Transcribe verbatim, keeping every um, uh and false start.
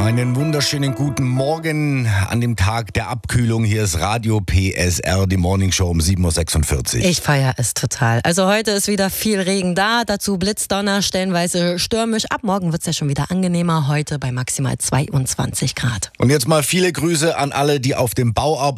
Einen wunderschönen guten Morgen an dem Tag der Abkühlung. Hier ist Radio P S R, die Morning Show um sieben Uhr sechsundvierzig. Ich feiere es total. Also heute ist wieder viel Regen da, dazu Blitzdonner, stellenweise stürmisch. Ab morgen wird es ja schon wieder angenehmer, heute bei maximal zweiundzwanzig Grad. Und jetzt mal viele Grüße an alle, die auf dem Bau arbeiten.